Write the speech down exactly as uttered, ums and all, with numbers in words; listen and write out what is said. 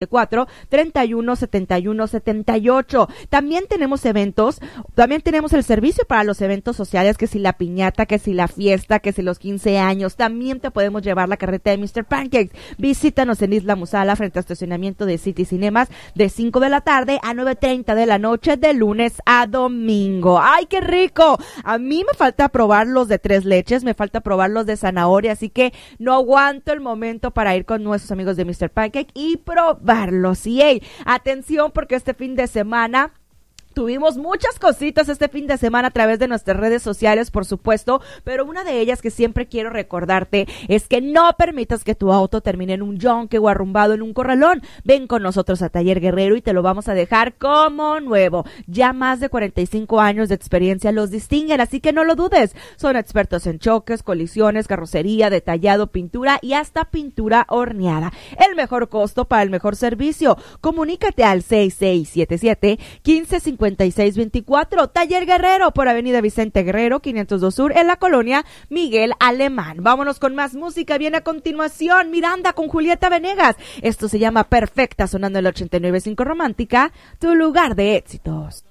cuatro, treinta y uno, setenta y uno, setenta y ocho. También tenemos eventos, también tenemos el servicio para los eventos sociales, que si la piñata, que si la fiesta, que si los quince años, también te podemos llevar la carreta de mister Pancakes. Visítanos en Isla Musala, frente al estacionamiento de City Cinemas, de cinco de la tarde a nueve treinta de la noche, de lunes a domingo. ¡Ay, qué rico! A mí me falta probar los de tres leches, me falta probar los de zanahoria, así que no aguanto el momento para ir con nuestros amigos de mister Pancake y probar y hey, atención, porque este fin de semana tuvimos muchas cositas este fin de semana a través de nuestras redes sociales, por supuesto, pero una de ellas que siempre quiero recordarte es que no permitas que tu auto termine en un yonque o arrumbado en un corralón. Ven con nosotros a Taller Guerrero y te lo vamos a dejar como nuevo. Ya más de cuarenta y cinco años de experiencia los distinguen, así que no lo dudes. Son expertos en choques, colisiones, carrocería, detallado, pintura y hasta pintura horneada. El mejor costo para el mejor servicio. Comunícate al seis seis siete siete, uno cinco cinco cincuenta y seis veinticuatro. Taller Guerrero por Avenida Vicente Guerrero, quinientos dos Sur, en la colonia Miguel Alemán. Vámonos con más música. Viene a continuación Miranda con Julieta Venegas. Esto se llama Perfecta, sonando el ochenta y nueve punto cinco Romántica, tu lugar de éxitos.